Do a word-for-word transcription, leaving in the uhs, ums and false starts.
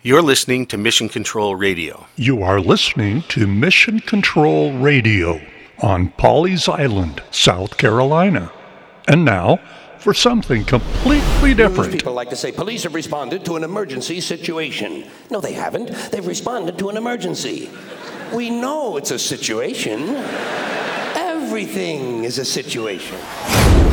You're listening to Mission Control Radio. You are listening to Mission Control Radio on Pawleys Island, South Carolina. And now, for something completely different. People like to say police have responded to an emergency situation. No, they haven't. They've responded to an emergency. We know it's a situation. Everything is a situation.